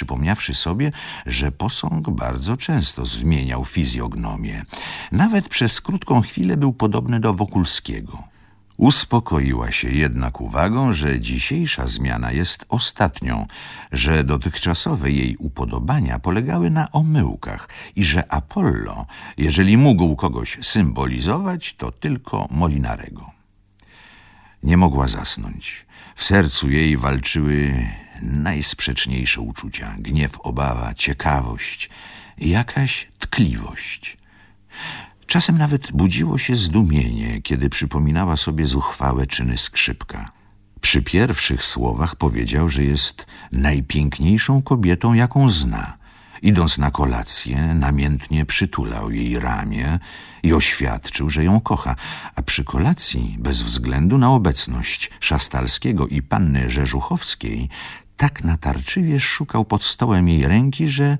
przypomniawszy sobie, że posąg bardzo często zmieniał fizjognomię. Nawet przez krótką chwilę był podobny do Wokulskiego. Uspokoiła się jednak uwagą, że dzisiejsza zmiana jest ostatnią, że dotychczasowe jej upodobania polegały na omyłkach i że Apollo, jeżeli mógł kogoś symbolizować, to tylko Molinarego. Nie mogła zasnąć. W sercu jej walczyły najsprzeczniejsze uczucia: gniew, obawa, ciekawość i jakaś tkliwość. Czasem nawet budziło się zdumienie, kiedy przypominała sobie zuchwałe czyny Skrzypka. Przy pierwszych słowach powiedział, że jest najpiękniejszą kobietą, jaką zna. Idąc na kolację, namiętnie przytulał jej ramię i oświadczył, że ją kocha, a przy kolacji, bez względu na obecność Szastalskiego i panny Rzeżuchowskiej, tak natarczywie szukał pod stołem jej ręki, że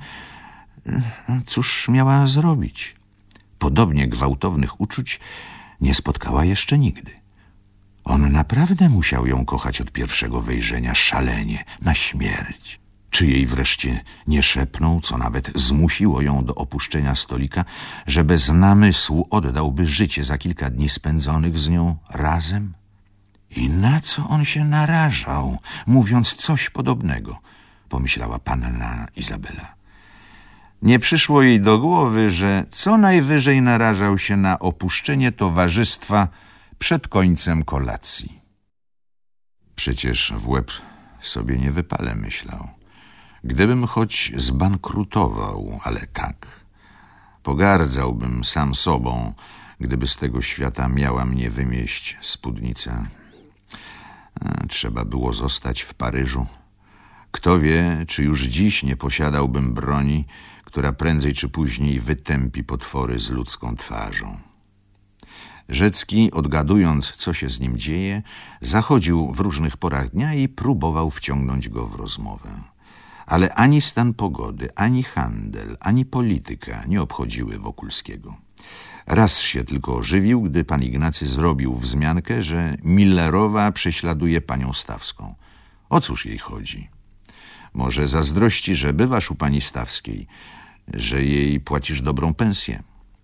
cóż miała zrobić? Podobnie gwałtownych uczuć nie spotkała jeszcze nigdy. On naprawdę musiał ją kochać od pierwszego wejrzenia szalenie, na śmierć. Czy jej wreszcie nie szepnął, co nawet zmusiło ją do opuszczenia stolika, że bez namysłu oddałby życie za kilka dni spędzonych z nią razem? I na co on się narażał, mówiąc coś podobnego, pomyślała panna Izabela. Nie przyszło jej do głowy, że co najwyżej narażał się na opuszczenie towarzystwa przed końcem kolacji. Przecież w łeb sobie nie wypalę, myślał. Gdybym choć zbankrutował, ale tak. Pogardzałbym sam sobą, gdyby z tego świata miała mnie wymieść spódnica. Trzeba było zostać w Paryżu. Kto wie, czy już dziś nie posiadałbym broni, która prędzej czy później wytępi potwory z ludzką twarzą. Rzecki, odgadując, co się z nim dzieje, zachodził w różnych porach dnia i próbował wciągnąć go w rozmowę. Ale ani stan pogody, ani handel, ani polityka nie obchodziły Wokulskiego. Raz się tylko ożywił, gdy pan Ignacy zrobił wzmiankę, że Millerowa prześladuje panią Stawską. O cóż jej chodzi? Może zazdrości, że bywasz u pani Stawskiej, że jej płacisz dobrą pensję.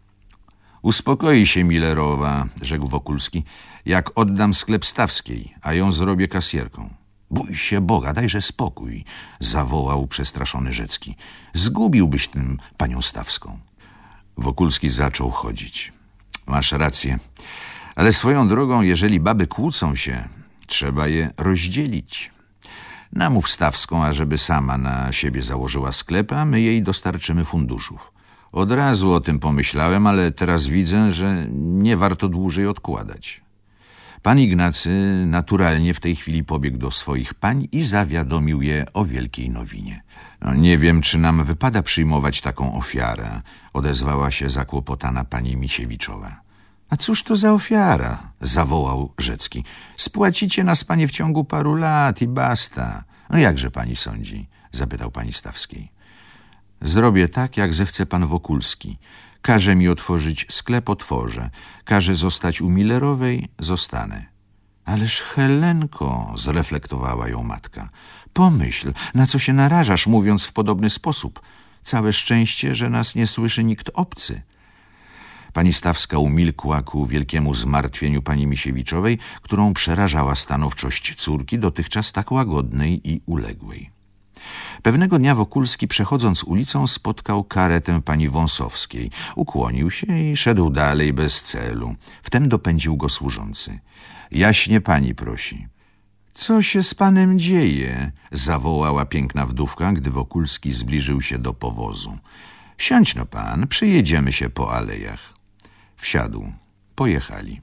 Uspokoi się Millerowa, rzekł Wokulski, jak oddam sklep Stawskiej, a ją zrobię kasjerką. Bój się Boga, dajże spokój, zawołał przestraszony Rzecki. Zgubiłbyś tym panią Stawską. Wokulski zaczął chodzić. Masz rację, ale swoją drogą, jeżeli baby kłócą się, trzeba je rozdzielić. Namów Stawską, ażeby sama na siebie założyła sklep, a my jej dostarczymy funduszów. Od razu o tym pomyślałem, ale teraz widzę, że nie warto dłużej odkładać. Pan Ignacy naturalnie w tej chwili pobiegł do swoich pań i zawiadomił je o wielkiej nowinie. Nie wiem, czy nam wypada przyjmować taką ofiarę, odezwała się zakłopotana pani Misiewiczowa. A cóż to za ofiara? Zawołał Rzecki. Spłacicie nas, panie, w ciągu paru lat i basta. No jakże pani sądzi? Zapytał pani Stawskiej. Zrobię tak, jak zechce pan Wokulski. Każe mi otworzyć sklep, otworzę. Każe zostać u Millerowej, zostanę. Ależ Helenko, zreflektowała ją matka. Pomyśl, na co się narażasz, mówiąc w podobny sposób. Całe szczęście, że nas nie słyszy nikt obcy. Pani Stawska umilkła ku wielkiemu zmartwieniu pani Misiewiczowej, którą przerażała stanowczość córki, dotychczas tak łagodnej i uległej. Pewnego dnia Wokulski, przechodząc ulicą, spotkał karetę pani Wąsowskiej. Ukłonił się i szedł dalej bez celu. Wtem dopędził go służący. Jaśnie pani prosi. Co się z panem dzieje? Zawołała piękna wdówka, gdy Wokulski zbliżył się do powozu. Siądź no pan, przyjedziemy się po alejach. Wsiadł. Pojechali.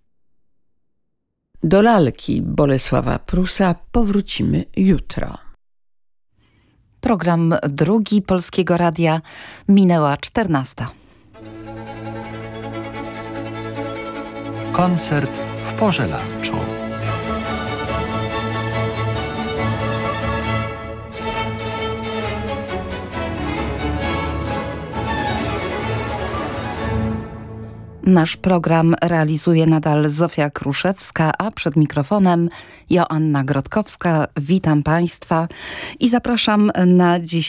Do lalki Bolesława Prusa powrócimy jutro. Program drugi Polskiego Radia, minęła 14. Koncert w porze lunchu. Nasz program realizuje nadal Zofia Kruszewska, a przed mikrofonem Joanna Grotkowska. Witam Państwa i zapraszam na dziś